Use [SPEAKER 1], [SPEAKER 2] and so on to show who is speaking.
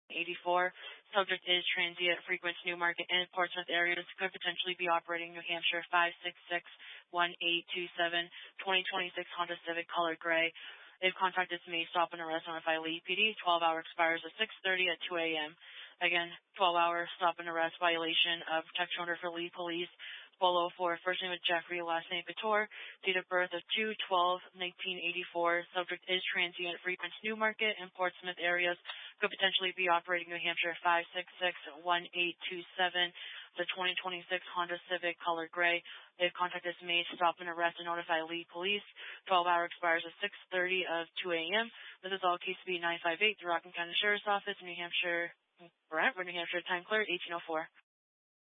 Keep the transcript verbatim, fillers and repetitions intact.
[SPEAKER 1] eighty-four. Subject is transient, frequents Newmarket and Portsmouth areas. Could potentially be operating New Hampshire five six six one eight two seven, twenty twenty-six Honda Civic color gray. If contact is made, stop and arrest, notify Lee P D. twelve hour expires at six thirty at two a.m. Again, twelve hour stop and arrest violation of protection order for Lee Police. Polo for first name is Jeffrey, last name Couture, date of birth of two twelve nineteen eighty-four. Subject is transient, frequents Newmarket and Portsmouth areas. Could potentially be operating New Hampshire five six six one eight two seven. The twenty twenty-six Honda Civic color gray. If contact is made, stop and arrest and notify Lee Police. twelve hour expires at six thirty of two a.m. This is all case B nine five eight, the Rockland County Sheriff's Office, New Hampshire, Brentwood, New Hampshire. Time clear, eighteen oh four.